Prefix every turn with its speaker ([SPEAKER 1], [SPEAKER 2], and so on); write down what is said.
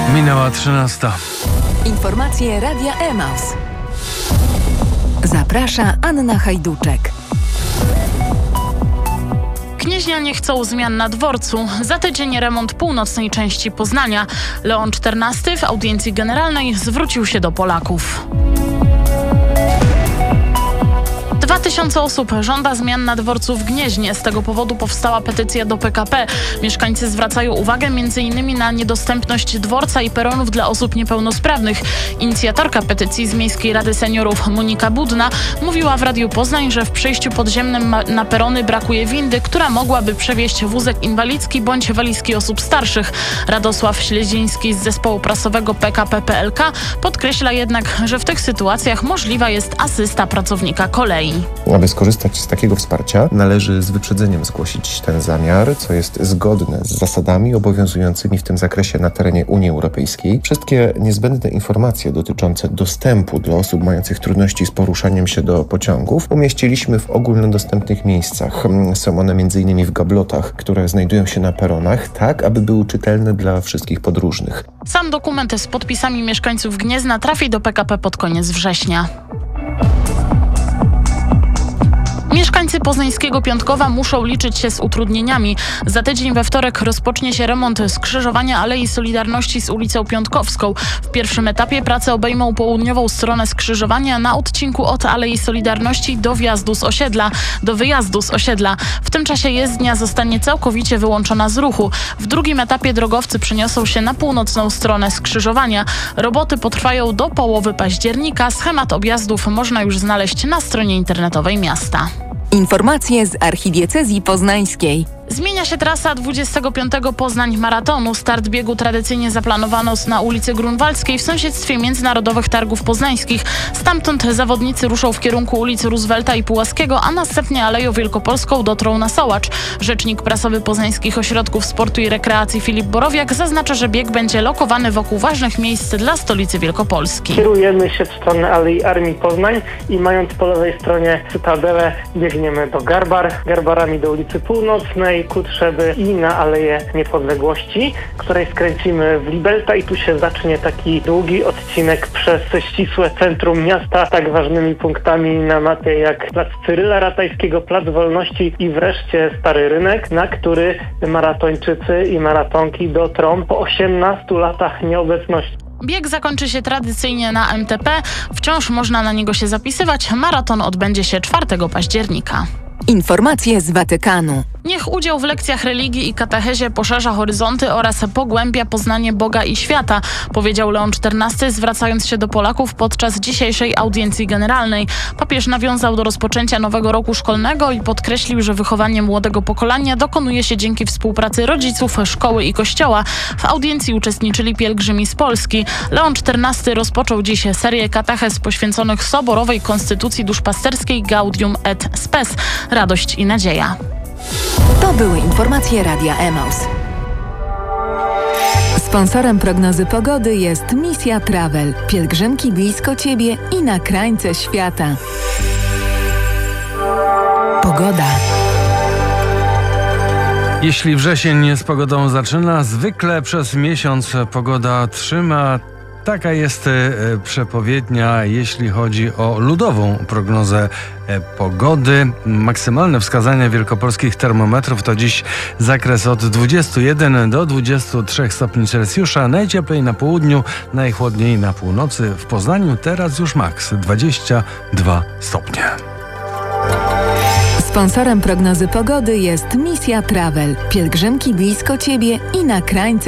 [SPEAKER 1] Minęła 13.
[SPEAKER 2] Informacje Radia Emaus. Zaprasza Anna Hajduczek.
[SPEAKER 3] Gnieźnianie chcą zmian na dworcu. Za tydzień remont północnej części Poznania. Leon XIV w audiencji generalnej zwrócił się do Polaków. 2000 osób żąda zmian na dworcu w Gnieźnie. Z tego powodu powstała petycja do PKP. Mieszkańcy zwracają uwagę m.in. na niedostępność dworca i peronów dla osób niepełnosprawnych. Inicjatorka petycji z Miejskiej Rady Seniorów Monika Budna mówiła w Radiu Poznań, że w przejściu podziemnym na perony brakuje windy, która mogłaby przewieźć wózek inwalidzki bądź walizki osób starszych. Radosław Śledziński z zespołu prasowego PKP PLK podkreśla jednak, że w tych sytuacjach możliwa jest asysta pracownika kolei.
[SPEAKER 4] Aby skorzystać z takiego wsparcia, należy z wyprzedzeniem zgłosić ten zamiar, co jest zgodne z zasadami obowiązującymi w tym zakresie na terenie Unii Europejskiej. Wszystkie niezbędne informacje dotyczące dostępu dla osób mających trudności z poruszaniem się do pociągów umieściliśmy w ogólnodostępnych miejscach. Są one m.in. w gablotach, które znajdują się na peronach, tak aby były czytelne dla wszystkich podróżnych.
[SPEAKER 3] Sam dokument z podpisami mieszkańców Gniezna trafi do PKP pod koniec września. Mieszkańcy poznańskiego Piątkowa muszą liczyć się z utrudnieniami. Za tydzień we wtorek rozpocznie się remont skrzyżowania Alei Solidarności z ulicą Piątkowską. W pierwszym etapie prace obejmą południową stronę skrzyżowania na odcinku od Alei Solidarności do wyjazdu z osiedla. W tym czasie jezdnia zostanie całkowicie wyłączona z ruchu. W drugim etapie drogowcy przeniosą się na północną stronę skrzyżowania. Roboty potrwają do połowy października. Schemat objazdów można już znaleźć na stronie internetowej miasta.
[SPEAKER 2] Informacje z archidiecezji poznańskiej.
[SPEAKER 3] Zmienia się trasa 25. Poznań Maratonu. Start biegu tradycyjnie zaplanowano na ulicy Grunwaldzkiej w sąsiedztwie Międzynarodowych Targów Poznańskich. Stamtąd zawodnicy ruszą w kierunku ulicy Roosevelta i Pułaskiego, a następnie Aleją Wielkopolską dotrą na Sołacz. Rzecznik prasowy Poznańskich Ośrodków Sportu i Rekreacji Filip Borowiak zaznacza, że bieg będzie lokowany wokół ważnych miejsc dla stolicy Wielkopolski.
[SPEAKER 5] Kierujemy się w stronę Alei Armii Poznań i mając po lewej stronie Cytadelę, biegniemy do Garbarami do ulicy Północnej, ku Trzeby i na Aleję Niepodległości, której skręcimy w Libelta i tu się zacznie taki długi odcinek przez ścisłe centrum miasta, tak ważnymi punktami na mapie jak plac Cyryla Ratajskiego, plac Wolności i wreszcie Stary Rynek, na który maratończycy i maratonki dotrą po 18 latach nieobecności.
[SPEAKER 3] Bieg zakończy się tradycyjnie na MTP. Wciąż można na niego się zapisywać. Maraton odbędzie się 4 października.
[SPEAKER 2] Informacje z Watykanu.
[SPEAKER 3] Niech udział w lekcjach religii i katechezie poszerza horyzonty oraz pogłębia poznanie Boga i świata, powiedział Leon XIV, zwracając się do Polaków podczas dzisiejszej audiencji generalnej. Papież nawiązał do rozpoczęcia nowego roku szkolnego i podkreślił, że wychowanie młodego pokolenia dokonuje się dzięki współpracy rodziców, szkoły i kościoła. W audiencji uczestniczyli pielgrzymi z Polski. Leon XIV rozpoczął dziś serię katechez poświęconych soborowej konstytucji duszpasterskiej Gaudium et Spes. Radość i nadzieja.
[SPEAKER 2] To były informacje Radia Emaus. Sponsorem prognozy pogody jest Misja Travel. Pielgrzymki blisko Ciebie i na krańce świata. Pogoda.
[SPEAKER 1] Jeśli wrzesień z pogodą zaczyna, zwykle przez miesiąc pogoda trzyma. Taka jest przepowiednia, jeśli chodzi o ludową prognozę pogody. Maksymalne wskazania wielkopolskich termometrów to dziś zakres od 21 do 23 stopni Celsjusza. Najcieplej na południu, najchłodniej na północy. W Poznaniu teraz już maks 22 stopnie.
[SPEAKER 2] Sponsorem prognozy pogody jest Misja Travel. Pielgrzymki blisko Ciebie i na krańce